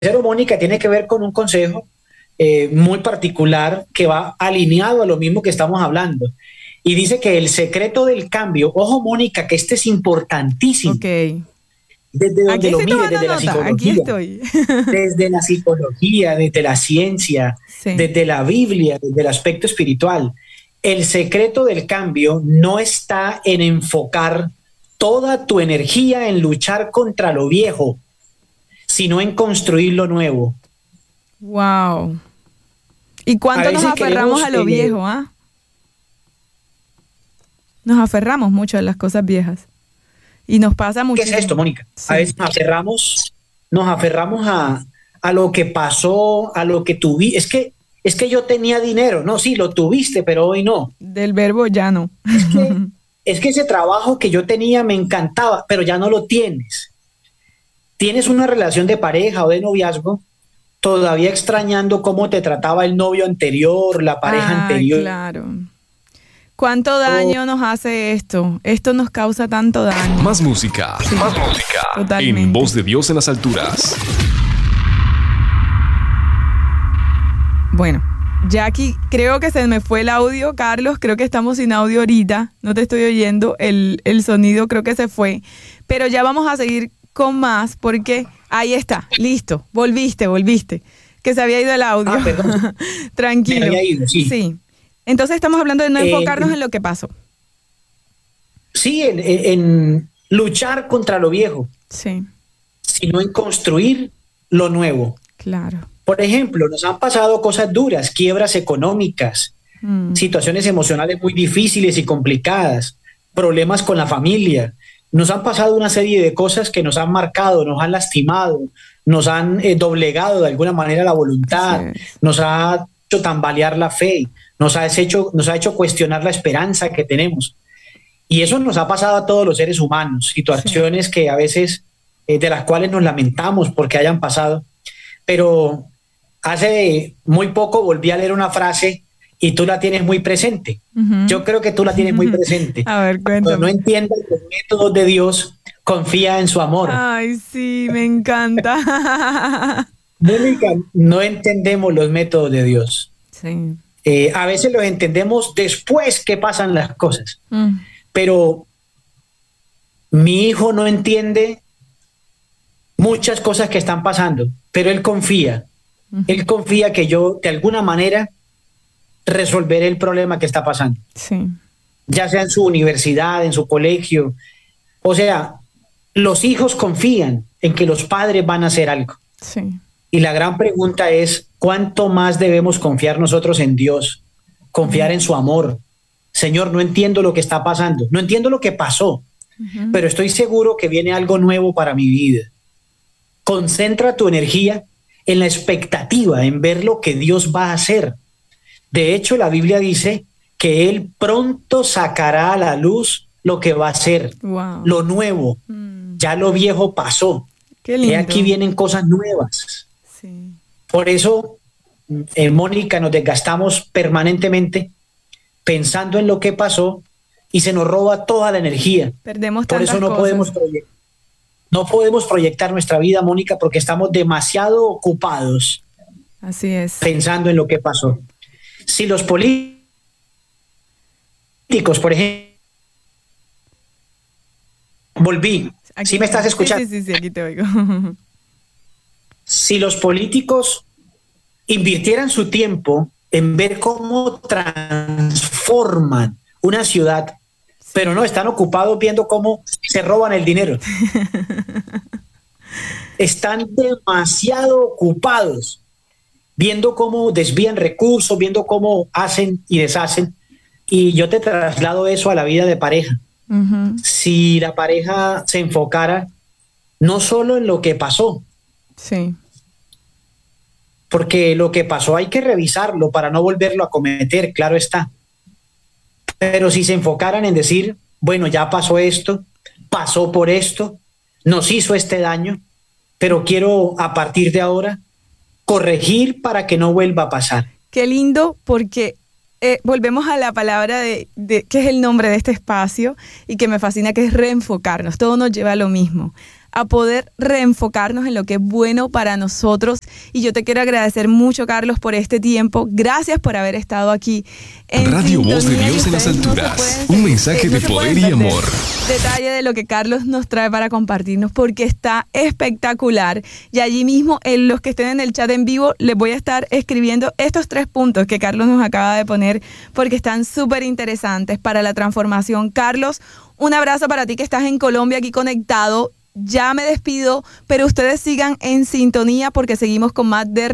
tercero, Mónica, tiene que ver con un consejo muy particular que va alineado a lo mismo que estamos hablando. Y dice que el secreto del cambio, ojo Mónica, que este es Ok. importantísimo, desde donde Aquí lo estoy mires, tomando desde la nota, aquí psicología, estoy. desde la ciencia, Sí. desde la Biblia, desde el aspecto espiritual. El secreto del cambio no está en enfocar toda tu energía en luchar contra lo viejo, sino en construir lo nuevo. Wow. ¿Y A cuánto nos veces aferramos queremos, a lo viejo, ah? Nos aferramos mucho a las cosas viejas. Y nos pasa ¿qué es esto, muchísimo. Mónica? A Sí. veces nos aferramos a lo que pasó, a lo que tuviste. Es que yo tenía dinero, no, sí, lo tuviste, pero hoy no. Del verbo ya no. Es que, es que ese trabajo que yo tenía me encantaba, pero ya no lo tienes. Tienes una relación de pareja o de noviazgo, todavía extrañando cómo te trataba el novio anterior, la pareja Ah, anterior. claro. ¿Cuánto daño nos hace esto? Esto nos causa tanto daño. Más música, Sí, más música. En totalmente. Voz de Dios en las alturas. Bueno, ya aquí creo que se me fue el audio, Carlos. Creo que estamos sin audio ahorita. No te estoy oyendo. El sonido creo que se fue. Pero ya vamos a seguir con más porque ahí está. Listo. Volviste. Que se había ido el audio. Ah, perdón, me Tranquilo. había ido, sí. Sí. Entonces estamos hablando de no Eh, enfocarnos en lo que pasó. sí, en luchar contra lo viejo, Sí, sino en construir lo nuevo. claro. Por ejemplo, nos han pasado cosas duras, quiebras económicas, Mm, situaciones emocionales muy difíciles y complicadas, problemas con la familia. Nos han pasado una serie de cosas que nos han marcado, nos han lastimado, nos han doblegado de alguna manera la así voluntad, es. nos ha hecho tambalear la fe, nos ha hecho cuestionar la esperanza que tenemos. Y eso nos ha pasado a todos los seres humanos, Sí. situaciones que a veces de las cuales nos lamentamos porque hayan pasado. Pero hace muy poco volví a leer una frase y tú la tienes muy presente. Ujú. Yo creo que tú la tienes muy presente. A ver, Cuando no cuéntame. entiendas los métodos de Dios, confía en su amor. Ay, sí, me encanta. Mónica, no entendemos los métodos de Dios. Sí. A veces los entendemos después que pasan las cosas. Mm, Pero mi hijo no entiende muchas cosas que están pasando, pero él confía. ujú. Él confía que yo, de alguna manera, resolveré el problema que está pasando, Sí, ya sea en su universidad, en su colegio. O sea, los hijos confían en que los padres van a hacer algo. sí. Y la gran pregunta es, ¿cuánto más debemos confiar nosotros en Dios? Confiar Mm, en su amor. Señor, no entiendo lo que está pasando, no entiendo lo que pasó, ujú. pero estoy seguro que viene algo nuevo para mi vida. Concentra tu energía en la expectativa, en ver lo que Dios va a hacer. De hecho, la Biblia dice que Él pronto sacará a la luz lo que va a ser, Wow. lo nuevo. Mm, Ya lo viejo pasó. qué He aquí lindo. vienen cosas nuevas. Sí. Por eso, Mónica, nos desgastamos permanentemente pensando en lo que pasó y se nos roba toda la energía. Perdemos Por eso tantas cosas. no podemos proyectar nuestra vida, Mónica, porque estamos demasiado ocupados Así es. pensando en lo que pasó. Si los políticos, por ejemplo, volví, Aquí si me estás estoy. Sí, escuchando, sí, sí, sí, aquí te oigo. si los políticos invirtieran su tiempo en ver cómo transforman una ciudad, pero no, Sí. están ocupados viendo cómo se roban el dinero. Están demasiado ocupados viendo cómo desvían recursos, viendo cómo hacen y deshacen. Y yo te traslado eso a la vida de pareja. Ujú. Si la pareja se enfocara no solo en lo que pasó, Sí, porque lo que pasó hay que revisarlo para no volverlo a cometer, claro está. Pero si se enfocaran en decir, bueno, ya pasó esto, pasó por esto, nos hizo este daño, pero quiero a partir de ahora corregir para que no vuelva a pasar. qué lindo porque volvemos a la palabra que es el nombre de este espacio y que me fascina, que es reenfocarnos. Todo nos lleva a lo mismo, a poder reenfocarnos en lo que es bueno para nosotros. Y yo te quiero agradecer mucho, Carlos, por este tiempo. Gracias por haber estado aquí en Radio Voz de Dios en las alturas. Un mensaje de poder y amor. Detalle de lo que Carlos nos trae para compartirnos, porque está espectacular. Y allí mismo, los que estén en el chat en vivo, les voy a estar escribiendo estos 3 puntos que Carlos nos acaba de poner, porque están súper interesantes para la transformación. Carlos, un abrazo para ti que estás en Colombia aquí conectado. Ya me despido, pero ustedes sigan en sintonía porque seguimos con más de